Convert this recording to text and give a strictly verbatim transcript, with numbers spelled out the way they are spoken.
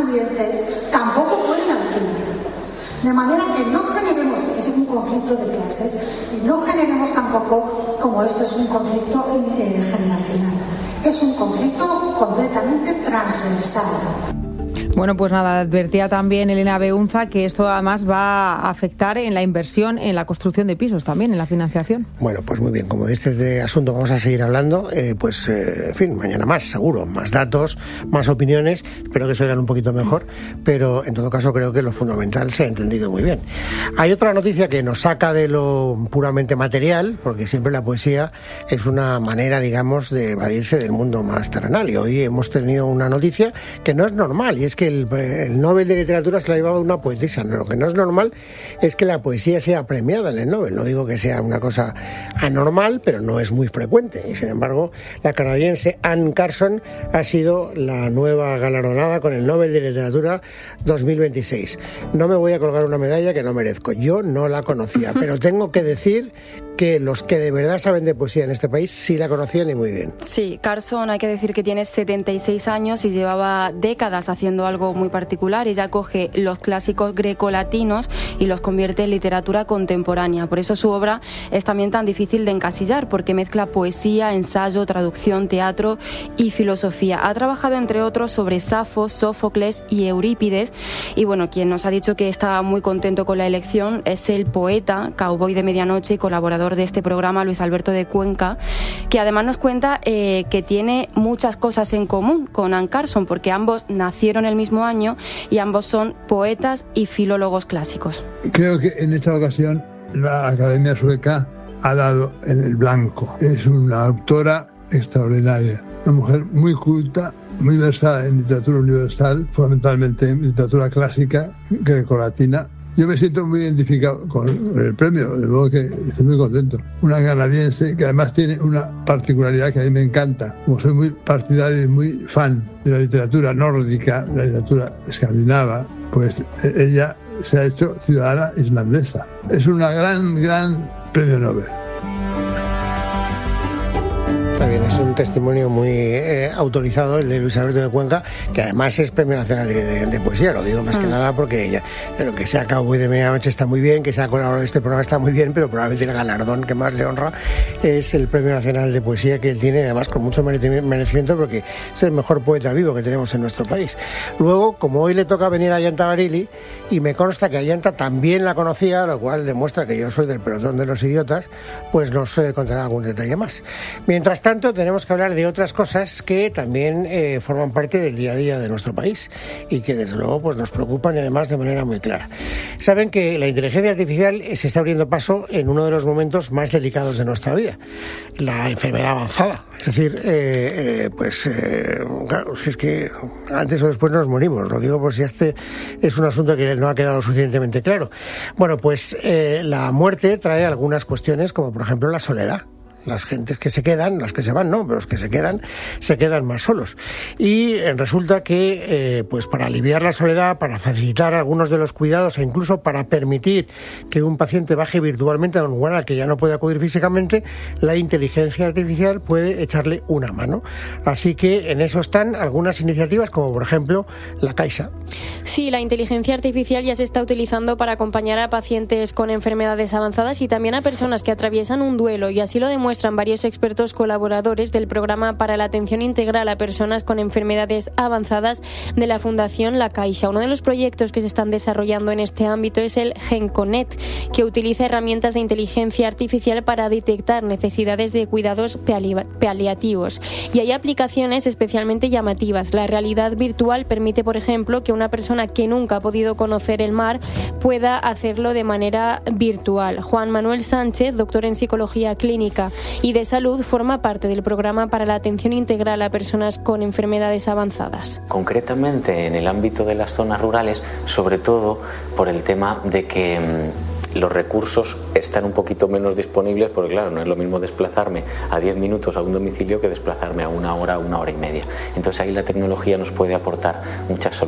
pudientes tampoco pueden adquirir. De manera que no generemos un conflicto de clases y no generemos tampoco, como esto es un conflicto eh, generacional, es un conflicto completamente transversal. Bueno, pues nada, advertía también Elena Beunza que esto además va a afectar en la inversión, en la construcción de pisos también, en la financiación. Bueno, pues muy bien, como de este asunto vamos a seguir hablando, eh, pues eh, en fin, mañana más, seguro, más datos, más opiniones, espero que se oigan un poquito mejor, pero en todo caso creo que lo fundamental se ha entendido muy bien. Hay otra noticia que nos saca de lo puramente material, porque siempre la poesía es una manera, digamos, de evadirse del mundo más terrenal, y hoy hemos tenido una noticia que no es normal, y es que el, el Nobel de Literatura se lo ha llevado una poetisa. Lo que no es normal es que la poesía sea premiada en el Nobel. No digo que sea una cosa anormal, pero no es muy frecuente. Y sin embargo, la canadiense Anne Carson ha sido la nueva galardonada con el Nobel de Literatura dos mil veintiséis. No me voy a colgar una medalla que no merezco. Yo no la conocía, pero tengo que decir que los que de verdad saben de poesía en este país sí la conocían y muy bien. Sí, Carson hay que decir que tiene setenta y seis años y llevaba décadas haciendo algo muy particular. Ella coge los clásicos grecolatinos y los convierte en literatura contemporánea. Por eso su obra es también tan difícil de encasillar, porque mezcla poesía, ensayo, traducción, teatro y filosofía. Ha trabajado, entre otros, sobre Safo, Sófocles y Eurípides. Y bueno, quien nos ha dicho que está muy contento con la elección es el poeta, cowboy de medianoche y colaborador de este programa, Luis Alberto de Cuenca, que además nos cuenta eh, que tiene muchas cosas en común con Anne Carson, porque ambos nacieron el mismo año y ambos son poetas y filólogos clásicos. Creo que en esta ocasión la Academia Sueca ha dado en el blanco. Es una autora extraordinaria, una mujer muy culta, muy versada en literatura universal, fundamentalmente en literatura clásica grecolatina. Yo me siento muy identificado con el premio, de modo que estoy muy contento. Una canadiense que además tiene una particularidad que a mí me encanta. Como soy muy partidario y muy fan de la literatura nórdica, de la literatura escandinava, pues ella se ha hecho ciudadana islandesa. Es una gran, gran premio Nobel. También es un testimonio muy eh, autorizado el de Luis Alberto de Cuenca, que además es Premio Nacional de, de Poesía. Lo digo más mm. que nada porque ella, pero que sea cowboy de medianoche está muy bien, que sea colaborador de este programa está muy bien, pero probablemente el galardón que más le honra es el Premio Nacional de Poesía que él tiene, además con mucho merecimiento, porque es el mejor poeta vivo que tenemos en nuestro país. Luego, como hoy le toca venir a Ayanta Barili, y me consta que Ayanta también la conocía, lo cual demuestra que yo soy del pelotón de los idiotas, pues nos eh, contará algún detalle más. Mientras tanto, tanto, tenemos que hablar de otras cosas que también eh, forman parte del día a día de nuestro país y que desde luego pues, nos preocupan y además de manera muy clara. Saben que la inteligencia artificial se está abriendo paso en uno de los momentos más delicados de nuestra vida, la enfermedad avanzada. Es decir, eh, eh, pues eh, claro, si es que antes o después nos morimos. Lo digo por si este es un asunto que no ha quedado suficientemente claro. Bueno, pues eh, la muerte trae algunas cuestiones como por ejemplo la soledad. Las gentes que se quedan, las que se van no, pero los que se quedan, se quedan más solos. Y eh, resulta que, eh, pues para aliviar la soledad, para facilitar algunos de los cuidados e incluso para permitir que un paciente baje virtualmente a un lugar al que ya no puede acudir físicamente, la inteligencia artificial puede echarle una mano. Así que en eso están algunas iniciativas, como por ejemplo la Caixa. Sí, la inteligencia artificial ya se está utilizando para acompañar a pacientes con enfermedades avanzadas y también a personas que atraviesan un duelo, y así lo demuestra muestran varios expertos colaboradores del programa para la atención integral a personas con enfermedades avanzadas de la Fundación La Caixa. Uno de los proyectos que se están desarrollando en este ámbito es el GenConnect, que utiliza herramientas de inteligencia artificial para detectar necesidades de cuidados paliativos. Y hay aplicaciones especialmente llamativas. La realidad virtual permite, por ejemplo, que una persona que nunca ha podido conocer el mar pueda hacerlo de manera virtual. Juan Manuel Sánchez, doctor en Psicología Clínica y de Salud, forma parte del programa para la atención integral a personas con enfermedades avanzadas. Concretamente en el ámbito de las zonas rurales, sobre todo por el tema de que mmm, los recursos están un poquito menos disponibles, porque claro, no es lo mismo desplazarme a diez minutos a un domicilio que desplazarme a una hora, una hora y media. Entonces ahí la tecnología nos puede aportar muchas soluciones.